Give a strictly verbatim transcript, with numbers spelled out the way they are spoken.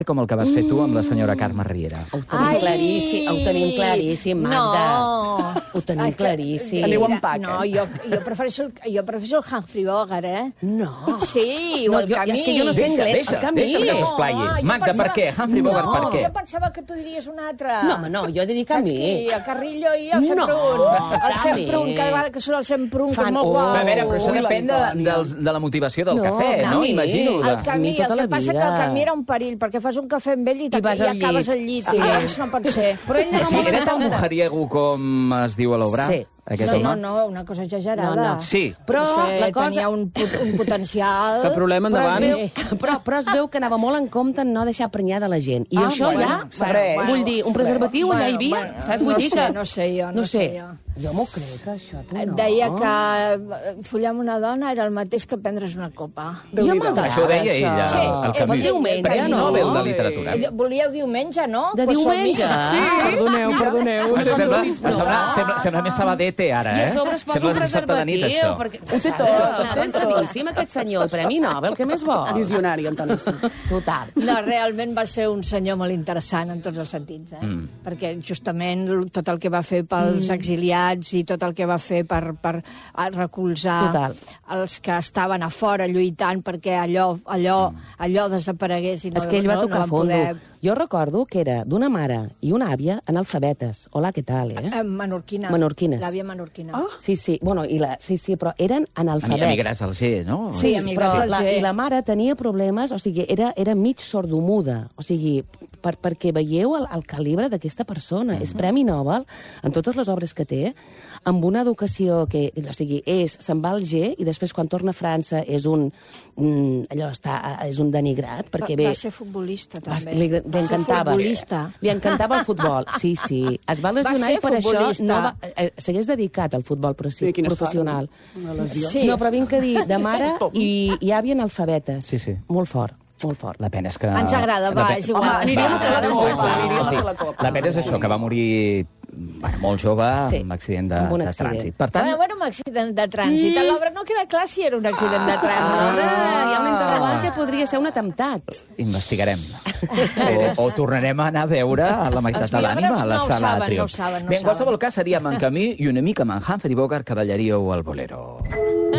com el que vas fer tu amb la senyora Carme Riera. Ho tenim claríssim, ho tenim claríssim, Magda. No. Ho tenim claríssim. Teniu empac, No, eh? jo, jo, prefereixo el, jo prefereixo el Humphrey Bogart, eh? No. Sí, o No, el jo- Camí. és que jo no sé Deixa, anglès, deixa, el Camí. deixa'm que No, s'esplayi. jo Magda, pensava- per què? Humphrey Bogart, no, per què? jo pensava que tu diries un altre. No, home, no, jo he de dir Saps Camí. qui? El Carrillo i el No, Semprún. El Camí. Semprún, cada vegada que surt el Semprún, que és Fan- molt oh. guau. A veure, però això Ui, depèn de, l'Antònia. dels- de la motivació del No, cafè, no? Camí. Imagino. El De... Camí, mi tota el la que passa que vida. el Camí era un perill, perquè fas un cafè amb ell i, I vas i al llit. acabes al llit. Sí. I llavors no pot ser. Però ell anava Sí, molt era en tan compte. mujeriego com es diu a l'obra? Sí. Aquest No, home? no, no, una cosa exagerada. No, no. Sí. Però És que la cosa... tenia un, pot- un potencial... Cap problema, Però es, endavant. veu, però, però es veu que anava molt en compte en no deixar prenyar de la gent. I Ah, això bueno, ja... bueno, vull dir, un preservatiu bueno, allà hi havia, bueno, saps? no Vull dir sé, que... no sé jo, no no sé. sé jo. Jo m'ho crec, això, tu no. Deia que follar amb una dona era el mateix que prendre's una copa. Jo m'agrada Això ho deia ella, Sí, el eh, Camí. el diumenge, Premi no? Nobel de literatura. Eh, Volíeu diumenge, no? De Pues diumenge? som-hi. Ah, Perdoneu, perdoneu. Això sembla, sembla, sembla, sembla més Sabadete, ara, I eh? a sobre es posa Sembla un dissabte de nit, preservatiu, això. perquè... Ho té tot, ho té Avançadíssim, aquest senyor. Premi Nobel, què més vols? Visionari, Antoni. Total. No, realment va ser un senyor molt interessant en tots els sentits, eh? Mm. Perquè justament tot el que va fer pels Mm. exiliats i tot el que va fer per, per a recolzar Total. els que estaven a fora lluitant perquè allò, allò, allò desaparegués i no, És que ell va no, tocar no van fondo. poder... Jo recordo que era d'una mare i una àvia analfabetes. Hola, què tal, eh? Eh, menorquina. Menorquines. L'àvia menorquina. Ah. Sí, sí, bueno, i la, sí, sí, però eren analfabets. Emigrats al G, no? Sí, Sí, emigrats però al la, G. i la mare tenia problemes, o sigui, era, era mig sordomuda, o sigui, per, perquè veieu el, el calibre d'aquesta persona. Mhm. És Premi Nobel en totes les obres que té, amb una educació que, o sigui, és, se'n va al G i després quan torna a França és un, mm, allò està, és un denigrat, perquè va, ve... va ser futbolista, Va, també. li, li Va ser encantava. futbolista. Li encantava el futbol, sí, sí. Es va lesionar ser i per això futbolista. no va, eh, s'hagués dedicat al futbol profi- Sí, quina sort. professional. Una lesió. Sí. No, però vinc a dir, de mare i, i àvia analfabetes. Sí, sí. Molt fort, molt fort. La pena és que... Ens agrada, va, la pe- és igual. Home, aniríem a fer la Va, copa, va, aniríem a sí. fer la copa. La pena és això, que va morir bueno, molt jove Sí, amb accident de, amb un de accident. trànsit. Per tant, Bueno, bueno, un accident de trànsit. A l'obra no queda clar si era un accident de Ara trànsit. hi ha un interrogant que podria ser un atemptat. investigarem. O, o tornarem a anar a veure a la meitat Els de l'ànima a la biògrafs no ho sala saben, de no ho triomf. saben, no ho Bé, en qualsevol saben. cas, seríem en camí i una mica amb en Humphrey Bogart que ballaríeu el bolero.